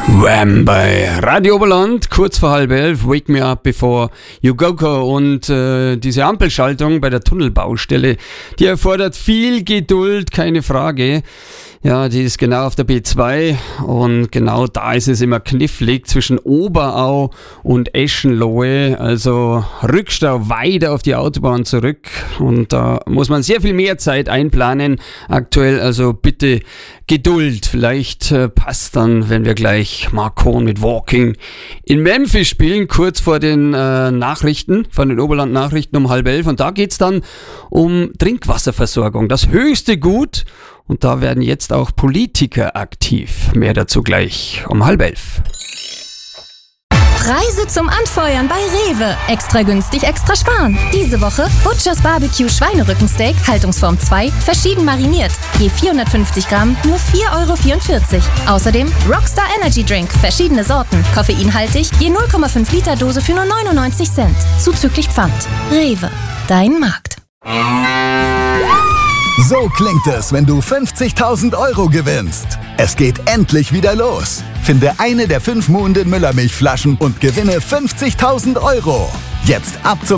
Wham! Bei Radio Oberland, kurz vor 10:30, Wake Me Up Before You Go. Und diese Ampelschaltung bei der Tunnelbaustelle, die erfordert viel Geduld, keine Frage. Ja, die ist genau auf der B2 und genau da ist es immer knifflig zwischen Oberau und Eschenlohe, also Rückstau weiter auf die Autobahn zurück und da muss man sehr viel mehr Zeit einplanen aktuell, also bitte Geduld, vielleicht passt dann, wenn wir gleich Marcon mit Walking in Memphis spielen, kurz vor den Nachrichten, von den Oberland-Nachrichten um 10:30 und da geht's dann um Trinkwasserversorgung, das höchste Gut. Und da werden jetzt auch Politiker aktiv. Mehr dazu gleich um 10:30. Preise zum Anfeuern bei Rewe. Extra günstig, extra sparen. Diese Woche Butchers Barbecue Schweinerückensteak, Haltungsform 2, verschieden mariniert. Je 450 Gramm, nur 4,44 €. Außerdem Rockstar Energy Drink, verschiedene Sorten, koffeinhaltig, je 0,5 Liter Dose für nur 99 Cent. Zuzüglich Pfand. Rewe, dein Markt. So klingt es, wenn du 50.000 € gewinnst. Es geht endlich wieder los. Finde eine der 5 Muhnden Müllermilchflaschen und gewinne 50.000 €. Jetzt ab zum